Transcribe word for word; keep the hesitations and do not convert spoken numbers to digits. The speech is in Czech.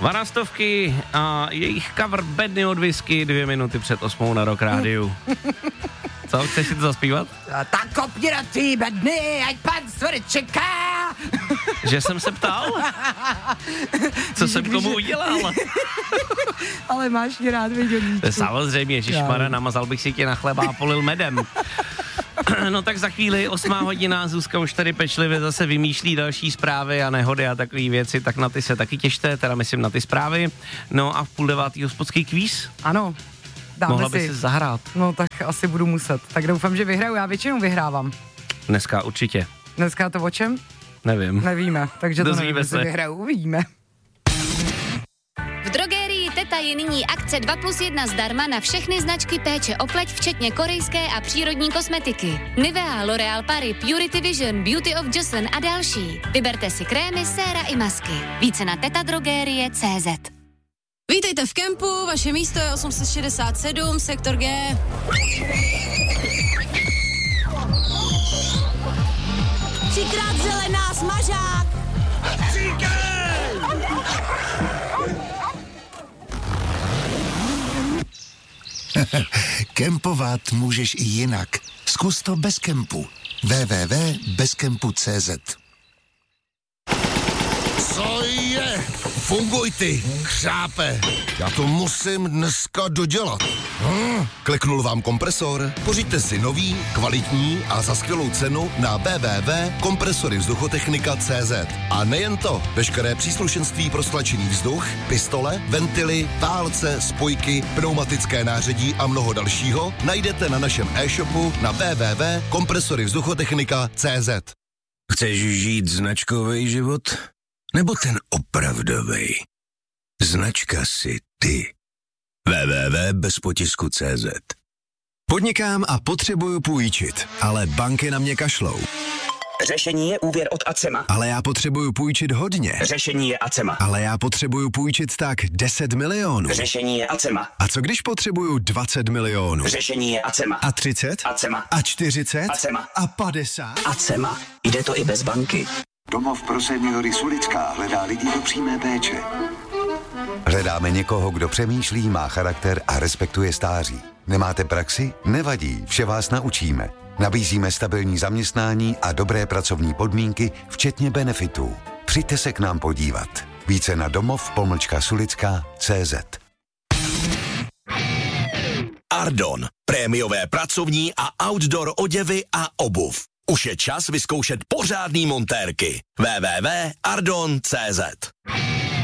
Varastovky a jejich cover Bedny od whisky dvě minuty před osmou na Rock Rádiu. Co, chceš si to zaspívat? Tak kopni na tvý bedny, ať pan svory čeká. Že jsem se ptal? Co jsem komu udělal? Ale máš mě rád, Viděníčku. Samozřejmě, ježišmarja, namazal bych si tě na chleba a polil medem. No tak za chvíli osmá hodina, Zuzka už tady pečlivě zase vymýšlí další zprávy a nehody a takové věci, tak na ty se taky těšte, teda myslím na ty zprávy. No a v půl devátý hospodský kvíz. Ano, dáme Mohla si. by si zahrát. No tak asi budu muset. Tak doufám, že vyhraju, já většinou vyhrávám. Dneska určitě. Dneska to o čem? Nevím. Nevíme, takže to Dozvíme nevím, se. vyhraju, uvidíme. V drogerii Teta je nyní akce dva plus jedna zdarma na všechny značky péče o pleť, včetně korejské a přírodní kosmetiky. Nivea, L'Oréal Paris, Purity Vision, Beauty of Joseon a další. Vyberte si krémy, séra i masky. Více na tetadrogerie tečka cé zet. Vítejte v kempu, vaše místo je osm set šedesát sedm, sektor G. Třikrát zelená, smažák! Kempovat můžeš i jinak. Zkus to bez kempu. w w w tečka bezkempu tečka cé zet. Co je? Funguj ty, chřápe. Já to musím dneska dodělat. Hm? Kliknul vám kompresor? Pořiďte si nový, kvalitní a za skvělou cenu na w w w tečka kompresory vzduchotechnika tečka cé zet. A nejen to, veškeré příslušenství pro stlačený vzduch, pistole, ventily, válce, spojky, pneumatické nářadí a mnoho dalšího najdete na našem e-shopu na w w w tečka kompresory vzduchotechnika tečka cé zet. Chceš žít značkový život? Nebo ten opravdovej? Značka si ty. w w w tečka bez potisku tečka cé zet. Podnikám a potřebuju půjčit, ale banky na mě kašlou. Řešení je úvěr od Acema. Ale já potřebuju půjčit hodně. Řešení je Acema. Ale já potřebuju půjčit tak deset milionů. Řešení je Acema. A co když potřebuju dvacet milionů? Řešení je Acema. A třicet? Acema. A čtyřicet? Acema. A padesát? Acema. Jde to i bez banky. Domov pro seniory Sulická hledá lidi do přímé péče. Hledáme někoho, kdo přemýšlí, má charakter a respektuje stáří. Nemáte praxi? Nevadí, vše vás naučíme. Nabízíme stabilní zaměstnání a dobré pracovní podmínky, včetně benefitů. Přijďte se k nám podívat. Více na domov pomlčka sulická tečka cé zet. Ardon. Prémiové pracovní a outdoor oděvy a obuv. Už je čas vyzkoušet pořádný montérky. w w w tečka ardon tečka cé zet.